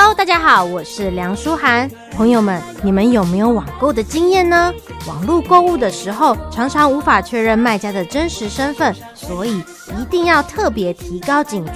Hello， 大家好，我是梁书涵。朋友们，你们有没有网购的经验呢？网络购物的时候，常常无法确认卖家的真实身份，所以一定要特别提高警